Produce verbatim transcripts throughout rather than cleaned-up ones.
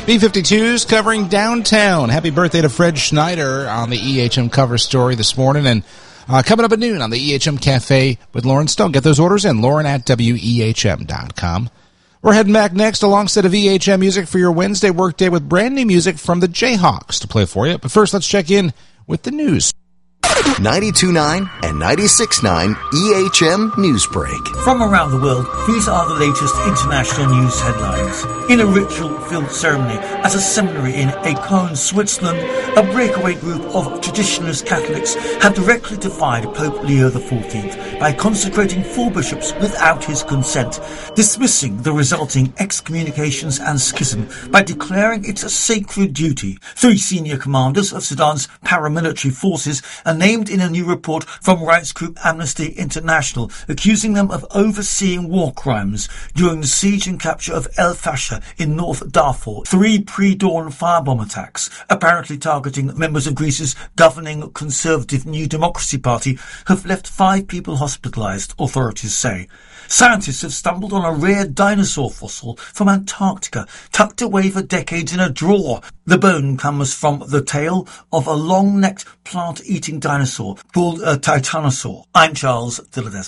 B fifty-two's covering downtown. Happy birthday to Fred Schneider on the E H M cover story this morning. And uh, coming up at noon on the E H M Cafe with Lauren Stone. Get those orders in, Lauren at W E H M dot com. We're heading back next alongside of E H M music for your Wednesday workday with brand new music from the Jayhawks to play for you. But first, let's check in with the news. ninety-two point nine and ninety-six point nine E H M Newsbreak. From around the world, these are the latest international news headlines. In a ritual-filled ceremony at a seminary in Aachen, Switzerland, a breakaway group of traditionalist Catholics have directly defied Pope Leo the fourteenth by consecrating four bishops without his consent, dismissing the resulting excommunications and schism by declaring it a sacred duty. Three senior commanders of Sudan's paramilitary forces are named in a new report from rights group Amnesty International, accusing them of overseeing war crimes during the siege and capture of El Fasher in North Darfur. Three pre-dawn firebomb attacks, apparently targeting members of Greece's governing Conservative New Democracy Party, have left five people hospitalized, authorities say. Scientists have stumbled on a rare dinosaur fossil from Antarctica, tucked away for decades in a drawer. The bone comes from the tail of a long-necked plant-eating dinosaur called a titanosaur. I'm Charles Dilladesma.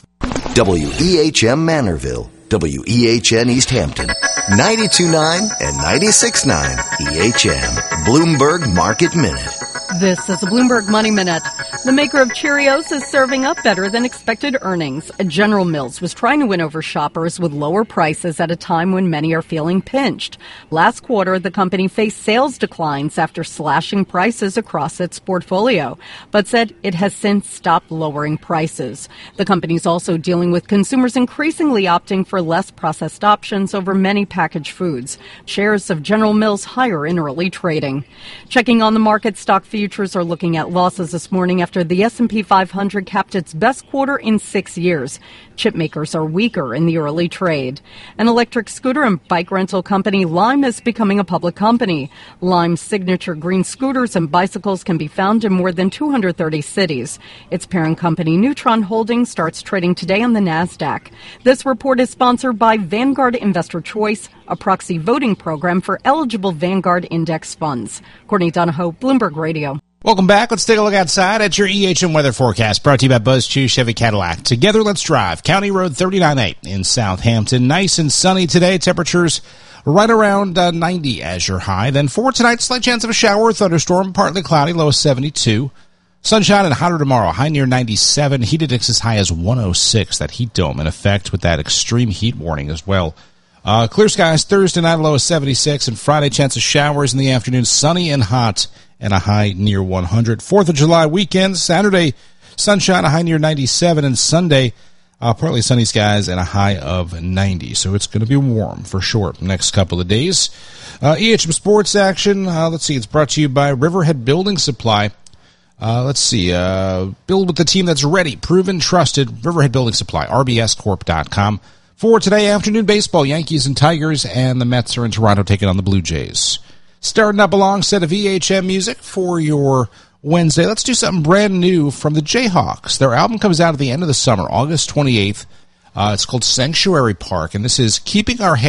W E H M Manorville, W E H N East Hampton, ninety-two point nine and ninety-six point nine E H M, Bloomberg Market Minute. This is a Bloomberg Money Minute. The maker of Cheerios is serving up better than expected earnings. General Mills was trying to win over shoppers with lower prices at a time when many are feeling pinched. Last quarter, the company faced sales declines after slashing prices across its portfolio, but said it has since stopped lowering prices. The company is also dealing with consumers increasingly opting for less processed options over many packaged foods. Shares of General Mills higher in early trading. Checking on the market, stock futures are looking at losses this morning after the S and P five hundred capped its best quarter in six years. Chip makers are weaker in the early trade. An electric scooter and bike rental company, Lime, is becoming a public company. Lime's signature green scooters and bicycles can be found in more than two hundred thirty cities. Its parent company, Neutron Holdings, starts trading today on the NASDAQ. This report is sponsored by Vanguard Investor Choice, a proxy voting program for eligible Vanguard index funds. Courtney Donahoe, Bloomberg Radio. Welcome back. Let's take a look outside at your E H M weather forecast, brought to you by Buzz Chu Chevy Cadillac. Together, let's drive. County Road thirty-nine A in Southampton. Nice and sunny today. Temperatures right around uh, ninety as your high. Then for tonight, slight chance of a shower or thunderstorm, partly cloudy, low of seventy-two. Sunshine and hotter tomorrow, high near ninety-seven. Heat index as high as one oh six. That heat dome in effect with that extreme heat warning as well. Uh, clear skies Thursday night, low of seventy-six, and Friday chance of showers in the afternoon, sunny and hot, and a high near one hundred. Fourth of July weekend, Saturday, sunshine, a high near ninety-seven, and Sunday, uh, partly sunny skies and a high of ninety. So it's going to be warm for sure the next couple of days. Uh, E H M Sports Action, uh, let's see, it's brought to you by Riverhead Building Supply. Uh, let's see, uh, build with the team that's ready, proven, trusted, Riverhead Building Supply, R B S corp dot com. For today, afternoon baseball, Yankees and Tigers, and the Mets are in Toronto taking on the Blue Jays. Starting up a long set of E H M music for your Wednesday. Let's do something brand new from the Jayhawks. Their album comes out at the end of the summer, August twenty-eighth. Uh, it's called Sanctuary Park, and this is Keeping Our Head